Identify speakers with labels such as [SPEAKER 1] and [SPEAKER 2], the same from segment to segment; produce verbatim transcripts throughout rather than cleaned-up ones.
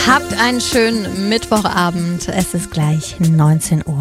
[SPEAKER 1] Habt einen schönen Mittwochabend. Es ist gleich neunzehn Uhr.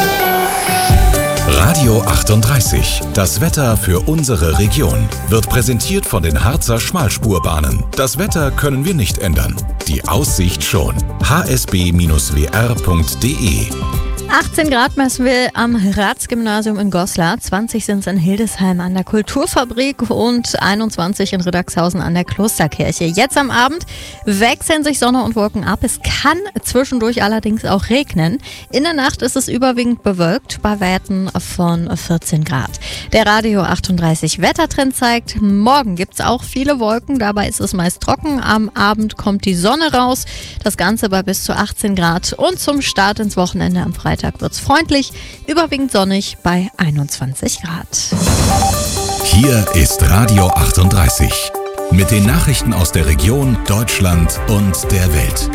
[SPEAKER 2] Radio achtunddreißig. Das Wetter für unsere Region wird präsentiert von den Harzer Schmalspurbahnen. Das Wetter können wir nicht ändern. Die Aussicht schon. h s b w r punkt d e
[SPEAKER 1] achtzehn Grad messen wir am Ratsgymnasium in Goslar, zwanzig sind es in Hildesheim an der Kulturfabrik und einundzwanzig in Riddagshausen an der Klosterkirche. Jetzt am Abend wechseln sich Sonne und Wolken ab. Es kann zwischendurch allerdings auch regnen. In der Nacht ist es überwiegend bewölkt bei Werten von vierzehn Grad. Der Radio achtunddreißig Wettertrend zeigt, morgen gibt es auch viele Wolken, dabei ist es meist trocken. Am Abend kommt die Sonne raus, das Ganze bei bis zu achtzehn Grad und zum Start ins Wochenende am Freitag wird es freundlich, überwiegend sonnig bei einundzwanzig Grad.
[SPEAKER 2] Hier ist Radio achtunddreißig mit den Nachrichten aus der Region, Deutschland und der Welt.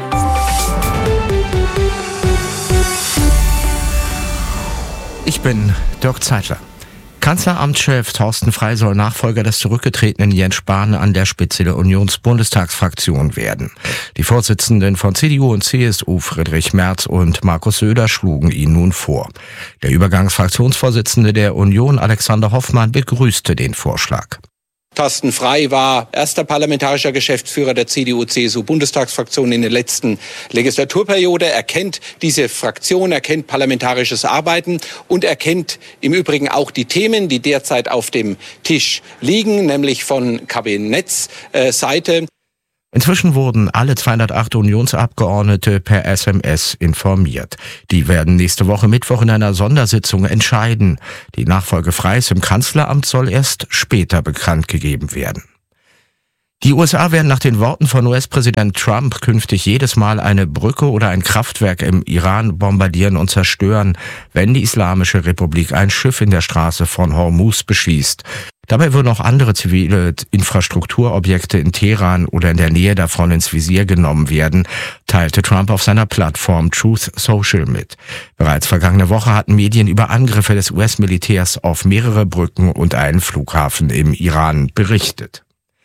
[SPEAKER 3] Ich bin Dirk Zeitler. Kanzleramtschef Thorsten Frey soll Nachfolger des zurückgetretenen Jens Spahn an der Spitze der Unionsbundestagsfraktion werden. Die Vorsitzenden von C D U und C S U, Friedrich Merz und Markus Söder, schlugen ihn nun vor. Der Übergangsfraktionsvorsitzende der Union, Alexander Hoffmann, begrüßte den Vorschlag.
[SPEAKER 4] Thorsten Frey war erster parlamentarischer Geschäftsführer der C D U C S U Bundestagsfraktion in der letzten Legislaturperiode. Er kennt diese Fraktion, er kennt parlamentarisches Arbeiten und er kennt im Übrigen auch die Themen, die derzeit auf dem Tisch liegen, nämlich von Kabinettsseite.
[SPEAKER 3] Inzwischen wurden alle zweihundertacht Unionsabgeordnete per S M S informiert. Die werden nächste Woche Mittwoch in einer Sondersitzung entscheiden. Die Nachfolge Freys im Kanzleramt soll erst später bekannt gegeben werden. Die U S A werden nach den Worten von U S-Präsident Trump künftig jedes Mal eine Brücke oder ein Kraftwerk im Iran bombardieren und zerstören, wenn die Islamische Republik ein Schiff in der Straße von Hormuz beschießt. Dabei würden auch andere zivile Infrastrukturobjekte in Teheran oder in der Nähe davon ins Visier genommen werden, teilte Trump auf seiner Plattform Truth Social mit. Bereits vergangene Woche hatten Medien über Angriffe des U S-Militärs auf mehrere Brücken und einen Flughafen im Iran berichtet.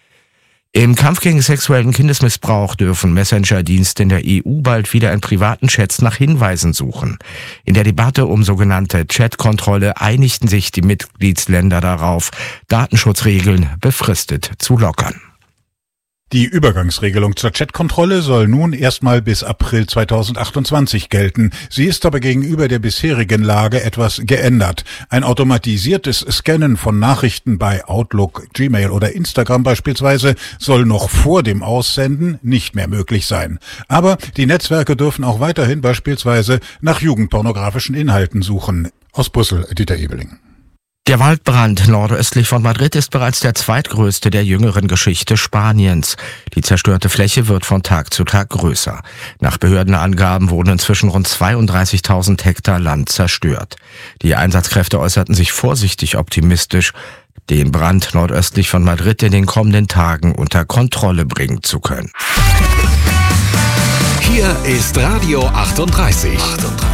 [SPEAKER 3] Im Kampf gegen sexuellen Kindesmissbrauch dürfen Messenger-Dienste in der E U bald wieder in privaten Chats nach Hinweisen suchen. In der Debatte um sogenannte Chat-Kontrolle einigten sich die Mitgliedsländer darauf, Datenschutzregeln befristet zu lockern.
[SPEAKER 5] Die Übergangsregelung zur Chatkontrolle soll nun erstmal bis April zweitausendachtundzwanzig gelten. Sie ist aber gegenüber der bisherigen Lage etwas geändert. Ein automatisiertes Scannen von Nachrichten bei Outlook, Gmail oder Instagram beispielsweise soll noch vor dem Aussenden nicht mehr möglich sein. Aber die Netzwerke dürfen auch weiterhin beispielsweise nach jugendpornografischen Inhalten suchen. Aus Brüssel, Dieter Ebeling.
[SPEAKER 3] Der Waldbrand nordöstlich von Madrid ist bereits der zweitgrößte der jüngeren Geschichte Spaniens. Die zerstörte Fläche wird von Tag zu Tag größer. Nach Behördenangaben wurden inzwischen rund zweiunddreißigtausend Hektar Land zerstört. Die Einsatzkräfte äußerten sich vorsichtig optimistisch, den Brand nordöstlich von Madrid in den kommenden Tagen unter Kontrolle bringen zu können.
[SPEAKER 2] Hier ist Radio achtunddreißig.